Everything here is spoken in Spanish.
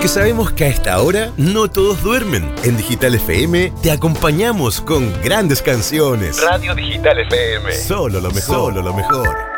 Porque sabemos que a esta hora no todos duermen. En Digital FM te acompañamos con grandes canciones. Radio Digital FM. Solo lo mejor, solo lo mejor.